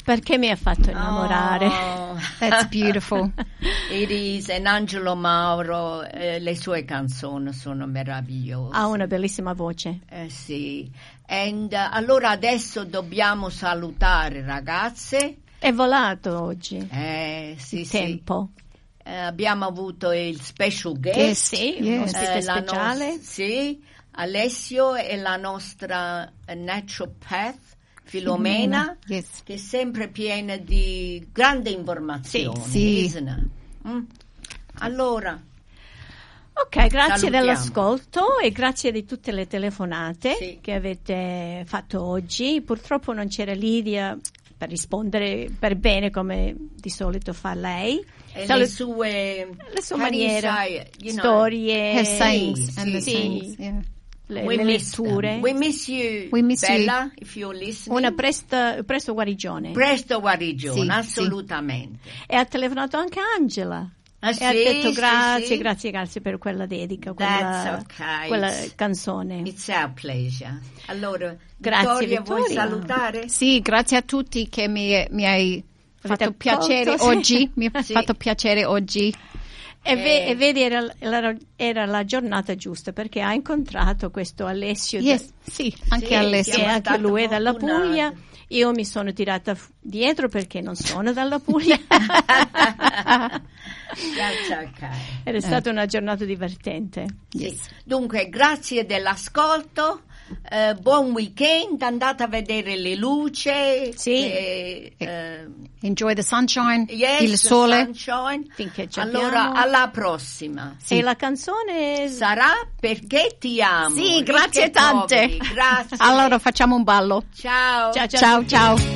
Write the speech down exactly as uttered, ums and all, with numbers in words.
perché mi ha fatto innamorare. Oh, That's beautiful. It is, and Angelo Mauro, eh, le sue canzoni sono meravigliose. Ha una bellissima voce. Eh sì. And, uh, allora adesso dobbiamo salutare, ragazze. È volato oggi. Eh sì, il sì. tempo. Eh, abbiamo avuto il special guest. Eh sì, un Yes. ospite Eh, la speciale. nos- sì, Alessio e la nostra eh, naturopath Filomena, Yes. che è sempre piena di grandi informazioni, Sì, sì. isn't it? Mm? Allora, Ok, grazie Salutiamo. dell'ascolto e grazie di tutte le telefonate Sì. che avete fatto oggi. Purtroppo non c'era Lidia per rispondere per bene come di solito fa lei. e Salu- le sue, le sue how do you maniere, say, you know, storie, Her sayings sì, and the sì. sayings. Yeah. le, we le miss them. letture. We miss you, We miss Bella, if you're listening. Una presta, presto guarigione. Presto guarigione, Sì, assolutamente. E ha telefonato anche Angela. Ah, E sì, ha detto sì, grazie, sì. grazie, grazie per quella dedica, That's quella, okay. quella It's- canzone. It's our pleasure. Allora, Grazie, Vittoria, vuoi Vittoria. salutare? Sì, grazie a tutti che mi, mi hai fatto accolto, piacere sì. oggi. Mi ha Sì. fatto piacere oggi. E, ve- Eh. e vedi, era, era- era la giornata giusta perché ha incontrato questo Alessio, Yes. da- Sì, anche Sì, Alessio. che siamo anche state lui è dalla fortunate. Puglia. Io mi sono tirata f- dietro perché non sono dalla Puglia. That's okay. Era stata una giornata divertente. Sì. Dunque, grazie dell'ascolto, eh, buon weekend, andate a vedere le luci. Sì. che, eh, Enjoy the sunshine, yes, il sole. sunshine. Finché ci Allora, abbiamo. alla prossima. E la canzone Sarà Perché ti amo. Sì, Ricche grazie e tante. poveri. Grazie. Allora facciamo un ballo. Ciao. Ciao, Ciao, ciao.